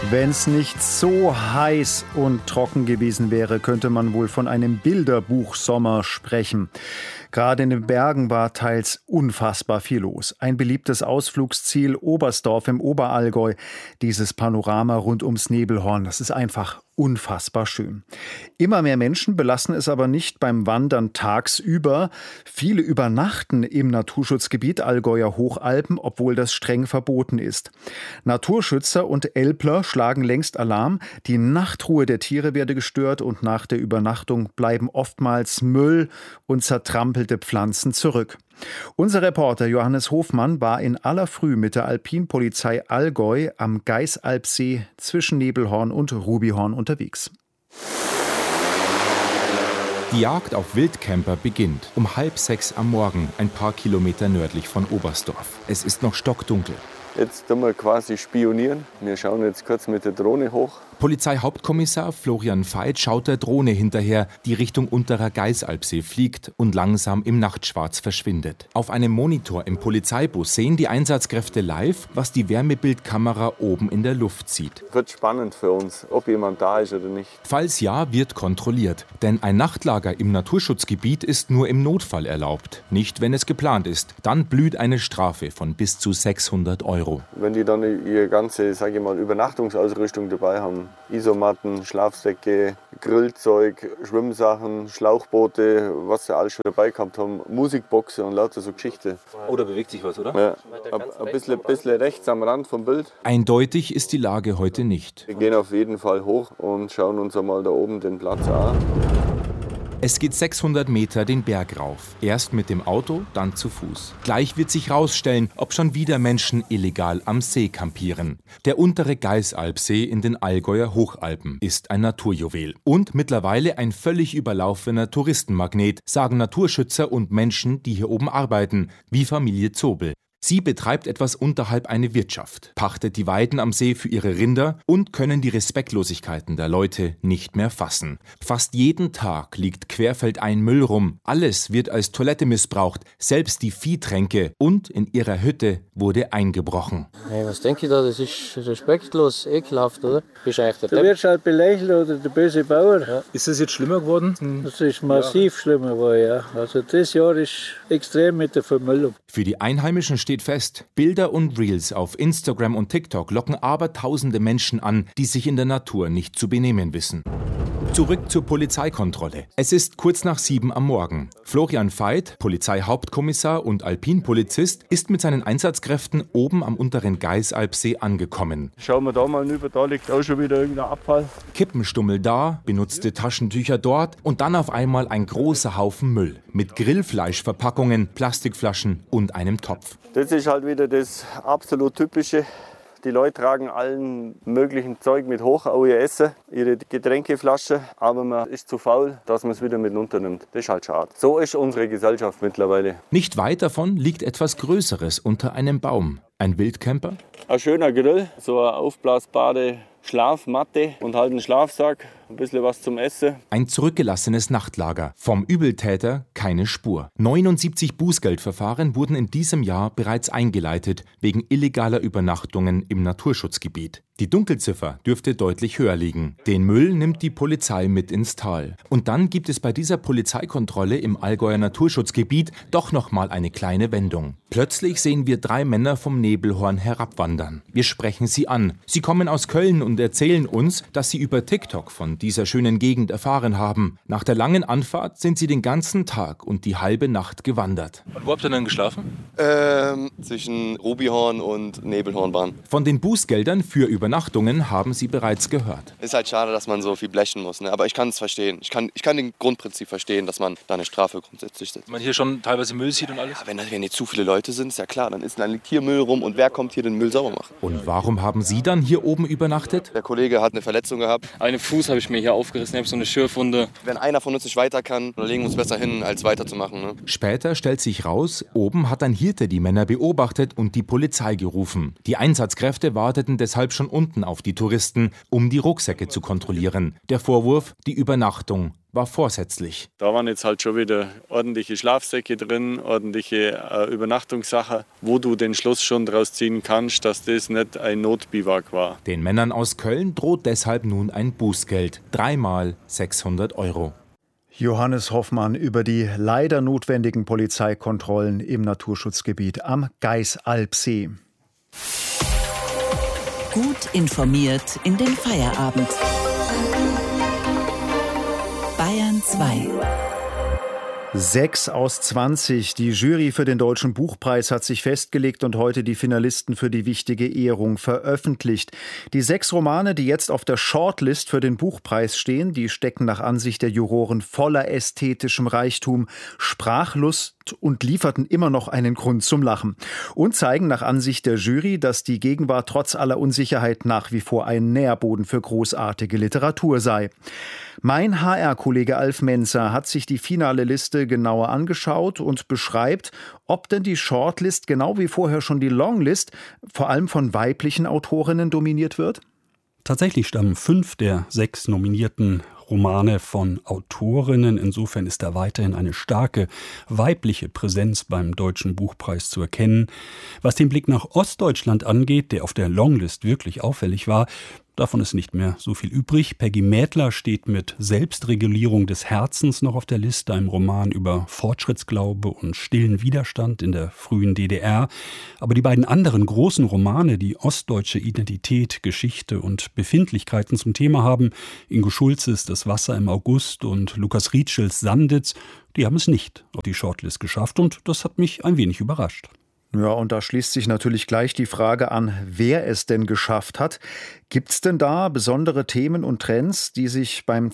Wenn es nicht so heiß und trocken gewesen wäre, könnte man wohl von einem Bilderbuchsommer sprechen. Gerade in den Bergen war teils unfassbar viel los. Ein beliebtes Ausflugsziel Oberstdorf im Oberallgäu. Dieses Panorama rund ums Nebelhorn, das ist einfach unfassbar schön. Immer mehr Menschen belassen es aber nicht beim Wandern tagsüber. Viele übernachten im Naturschutzgebiet Allgäuer Hochalpen, obwohl das streng verboten ist. Naturschützer und Älpler schlagen längst Alarm. Die Nachtruhe der Tiere werde gestört und nach der Übernachtung bleiben oftmals Müll und zertrampelte Pflanzen zurück. Unser Reporter Johannes Hofmann war in aller Früh mit der Alpinpolizei Allgäu am Gaisalpsee zwischen Nebelhorn und Rubihorn unterwegs. Die Jagd auf Wildcamper beginnt um 5:30 am Morgen, ein paar Kilometer nördlich von Oberstdorf. Es ist noch stockdunkel. Jetzt tun wir quasi spionieren. Wir schauen jetzt kurz mit der Drohne hoch. Polizeihauptkommissar Florian Veit schaut der Drohne hinterher, die Richtung unterer Gaisalpsee fliegt und langsam im Nachtschwarz verschwindet. Auf einem Monitor im Polizeibus sehen die Einsatzkräfte live, was die Wärmebildkamera oben in der Luft sieht. Wird spannend für uns, ob jemand da ist oder nicht. Falls ja, wird kontrolliert. Denn ein Nachtlager im Naturschutzgebiet ist nur im Notfall erlaubt, nicht wenn es geplant ist. Dann blüht eine Strafe von bis zu 600 €. Wenn die dann ihre ganze, sage ich mal, Übernachtungsausrüstung dabei haben, Isomatten, Schlafsäcke, Grillzeug, Schwimmsachen, Schlauchboote, was sie alles schon dabei gehabt haben, Musikboxen und lauter so Geschichte. Oh, da bewegt sich was, oder? Ja, ein bisschen rechts am Rand vom Bild. Eindeutig ist die Lage heute nicht. Wir gehen auf jeden Fall hoch und schauen uns einmal da oben den Platz an. Es geht 600 Meter den Berg rauf. Erst mit dem Auto, dann zu Fuß. Gleich wird sich rausstellen, ob schon wieder Menschen illegal am See kampieren. Der untere Gaisalpsee in den Allgäuer Hochalpen ist ein Naturjuwel. Und mittlerweile ein völlig überlaufener Touristenmagnet, sagen Naturschützer und Menschen, die hier oben arbeiten, wie Familie Zobel. Sie betreibt etwas unterhalb eine Wirtschaft, pachtet die Weiden am See für ihre Rinder und können die Respektlosigkeiten der Leute nicht mehr fassen. Fast jeden Tag liegt querfeldein Müll rum. Alles wird als Toilette missbraucht, selbst die Viehtränke. Und in ihrer Hütte wurde eingebrochen. Hey, was denke ich da? Das ist respektlos, ekelhaft, oder? Bist eigentlich der Du wirst halt belächelt oder der böse Bauer. Ja. Ist das jetzt schlimmer geworden? Das ist massiv schlimmer geworden, ja. Also das Jahr ist extrem mit der Vermüllung. Für die Einheimischen steht fest, Bilder und Reels auf Instagram und TikTok locken abertausende Menschen an, die sich in der Natur nicht zu benehmen wissen. Zurück zur Polizeikontrolle. Es ist kurz nach 7 am Morgen. Florian Veit, Polizeihauptkommissar und Alpinpolizist, ist mit seinen Einsatzkräften oben am unteren Gaisalpsee angekommen. Schauen wir da mal rüber, da liegt auch schon wieder irgendein Abfall. Kippenstummel da, benutzte Taschentücher dort und dann auf einmal ein großer Haufen Müll. Mit Grillfleischverpackungen, Plastikflaschen und einem Topf. Das ist halt wieder das absolut Typische. Die Leute tragen allen möglichen Zeug mit hoch, auch ihr Essen, ihre Getränkeflasche, aber man ist zu faul, dass man es wieder mit runternimmt. Das ist halt schade. So ist unsere Gesellschaft mittlerweile. Nicht weit davon liegt etwas Größeres unter einem Baum. Ein Wildcamper? Ein schöner Grill, so eine aufblasbare Schlafmatte und halt einen Schlafsack, ein bisschen was zum Essen. Ein zurückgelassenes Nachtlager. Vom Übeltäter keine Spur. 79 Bußgeldverfahren wurden in diesem Jahr bereits eingeleitet, wegen illegaler Übernachtungen im Naturschutzgebiet. Die Dunkelziffer dürfte deutlich höher liegen. Den Müll nimmt die Polizei mit ins Tal. Und dann gibt es bei dieser Polizeikontrolle im Allgäuer Naturschutzgebiet doch noch mal eine kleine Wendung. Plötzlich sehen wir 3 Männer vom Nebelhorn herabwandern. Wir sprechen sie an. Sie kommen aus Köln und erzählen uns, dass sie über TikTok von dieser schönen Gegend erfahren haben. Nach der langen Anfahrt sind sie den ganzen Tag und die halbe Nacht gewandert. Und wo habt ihr denn geschlafen? Zwischen Rubihorn und Nebelhornbahn. Von den Bußgeldern für Übernachtungen haben sie bereits gehört. Ist halt schade, dass man so viel blechen muss, ne? Aber ich kann es verstehen. Ich kann den Grundprinzip verstehen, dass man da eine Strafe grundsätzlich setzt. Wenn man hier schon teilweise Müll sieht und alles? Ja, wenn hier zu viele Leute sind, ist ja klar, dann liegt hier Müll rum und wer kommt hier den Müll sauber machen? Und warum haben Sie dann hier oben übernachtet? Der Kollege hat eine Verletzung gehabt. Einen Fuß habe ich mir hier aufgerissen, ich habe so eine Schürfwunde. Wenn einer von uns nicht weiter kann, dann legen wir uns besser hin, als weiterzumachen. Ne? Später stellt sich raus, oben hat ein Hirte die Männer beobachtet und die Polizei gerufen. Die Einsatzkräfte warteten deshalb schon unten auf die Touristen, um die Rucksäcke zu kontrollieren. Der Vorwurf, die Übernachtung war vorsätzlich. Da waren jetzt halt schon wieder ordentliche Schlafsäcke drin, ordentliche Übernachtungssachen, wo du den Schluss schon daraus ziehen kannst, dass das nicht ein Notbiwak war. Den Männern aus Köln droht deshalb nun ein Bußgeld, 3-mal 600 €. Johannes Hoffmann über die leider notwendigen Polizeikontrollen im Naturschutzgebiet am Geisalpsee. Gut informiert in den Feierabend. Bayern 2. 6 aus 20. Die Jury für den Deutschen Buchpreis hat sich festgelegt und heute die Finalisten für die wichtige Ehrung veröffentlicht. Die 6 Romane, die jetzt auf der Shortlist für den Buchpreis stehen, die stecken nach Ansicht der Juroren voller ästhetischem Reichtum, Sprachlust und lieferten immer noch einen Grund zum Lachen. Und zeigen nach Ansicht der Jury, dass die Gegenwart trotz aller Unsicherheit nach wie vor ein Nährboden für großartige Literatur sei. Mein HR-Kollege Alf Menzer hat sich die finale Liste genauer angeschaut und beschreibt, ob denn die Shortlist genau wie vorher schon die Longlist vor allem von weiblichen Autorinnen dominiert wird. Tatsächlich stammen 5 der 6 nominierten Romane von Autorinnen. Insofern ist da weiterhin eine starke weibliche Präsenz beim Deutschen Buchpreis zu erkennen. Was den Blick nach Ostdeutschland angeht, der auf der Longlist wirklich auffällig war, davon ist nicht mehr so viel übrig. Peggy Mädler steht mit Selbstregulierung des Herzens noch auf der Liste, einem Roman über Fortschrittsglaube und stillen Widerstand in der frühen DDR. Aber die beiden anderen großen Romane, die ostdeutsche Identität, Geschichte und Befindlichkeiten zum Thema haben, Ingo Schulzes Das Wasser im August und Lukas Rietschels Sanditz, die haben es nicht auf die Shortlist geschafft und das hat mich ein wenig überrascht. Ja, und da schließt sich natürlich gleich die Frage an, wer es denn geschafft hat. Gibt es denn da besondere Themen und Trends, die sich beim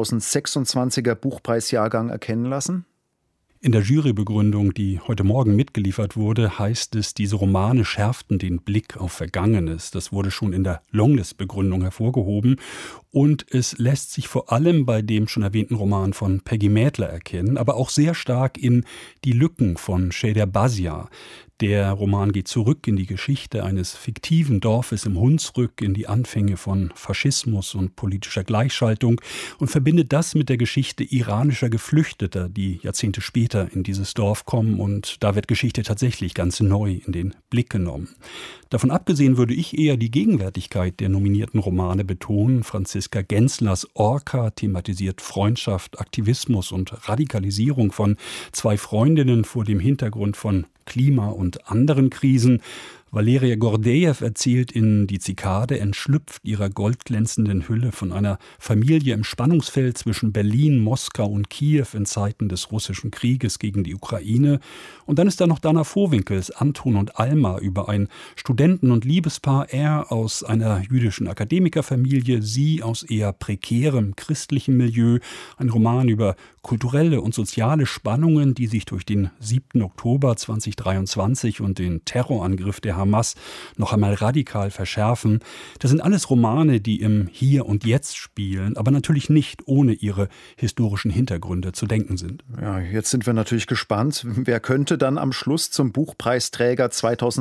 2026er Buchpreisjahrgang erkennen lassen? In der Jurybegründung, die heute Morgen mitgeliefert wurde, heißt es, diese Romane schärften den Blick auf Vergangenes. Das wurde schon in der Longlist-Begründung hervorgehoben. Und es lässt sich vor allem bei dem schon erwähnten Roman von Peggy Mädler erkennen, aber auch sehr stark in Die Lücken von Şeder Bazia. Der Roman geht zurück in die Geschichte eines fiktiven Dorfes im Hunsrück, in die Anfänge von Faschismus und politischer Gleichschaltung und verbindet das mit der Geschichte iranischer Geflüchteter, die Jahrzehnte später in dieses Dorf kommen. Und da wird Geschichte tatsächlich ganz neu in den Blick genommen. Davon abgesehen würde ich eher die Gegenwärtigkeit der nominierten Romane betonen. Franziska Genslers Orca thematisiert Freundschaft, Aktivismus und Radikalisierung von 2 Freundinnen vor dem Hintergrund von Klima- und anderen Krisen. Valeria Gordejew erzählt in Die Zikade, entschlüpft ihrer goldglänzenden Hülle von einer Familie im Spannungsfeld zwischen Berlin, Moskau und Kiew in Zeiten des russischen Krieges gegen die Ukraine. Und dann ist da noch Dana Vohwinkels Anton und Alma über ein Studenten- und Liebespaar, er aus einer jüdischen Akademikerfamilie, sie aus eher prekärem christlichen Milieu. Ein Roman über kulturelle und soziale Spannungen, die sich durch den 7. Oktober 2023 und den Terrorangriff der Hamas noch einmal radikal verschärfen. Das sind alles Romane, die im Hier und Jetzt spielen, aber natürlich nicht ohne ihre historischen Hintergründe zu denken sind. Ja, jetzt sind wir natürlich gespannt. Wer könnte dann am Schluss zum Buchpreisträger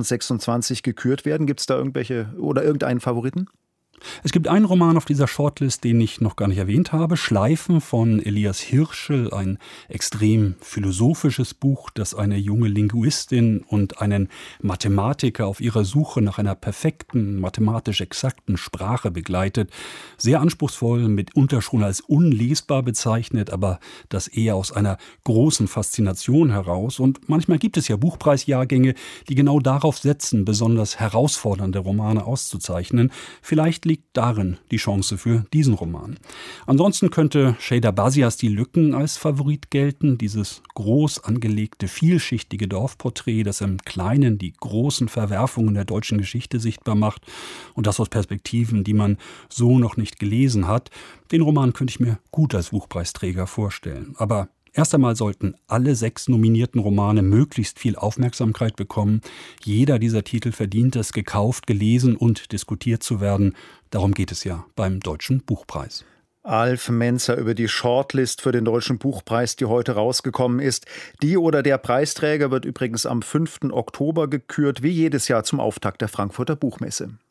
2026 gekürt werden? Gibt es da irgendwelche oder irgendeinen Favoriten? Es gibt einen Roman auf dieser Shortlist, den ich noch gar nicht erwähnt habe. Schleifen von Elias Hirschel, ein extrem philosophisches Buch, das eine junge Linguistin und einen Mathematiker auf ihrer Suche nach einer perfekten, mathematisch exakten Sprache begleitet. Sehr anspruchsvoll, mitunter schon als unlesbar bezeichnet, aber das eher aus einer großen Faszination heraus. Und manchmal gibt es ja Buchpreisjahrgänge, die genau darauf setzen, besonders herausfordernde Romane auszuzeichnen. Vielleicht liegt darin die Chance für diesen Roman. Ansonsten könnte Şeder Bazias Die Lücken als Favorit gelten. Dieses groß angelegte, vielschichtige Dorfporträt, das im Kleinen die großen Verwerfungen der deutschen Geschichte sichtbar macht und das aus Perspektiven, die man so noch nicht gelesen hat. Den Roman könnte ich mir gut als Buchpreisträger vorstellen. Aber erst einmal sollten alle 6 nominierten Romane möglichst viel Aufmerksamkeit bekommen. Jeder dieser Titel verdient es, gekauft, gelesen und diskutiert zu werden. Darum geht es ja beim Deutschen Buchpreis. Alf Menzer über die Shortlist für den Deutschen Buchpreis, die heute rausgekommen ist. Die oder der Preisträger wird übrigens am 5. Oktober gekürt, wie jedes Jahr zum Auftakt der Frankfurter Buchmesse.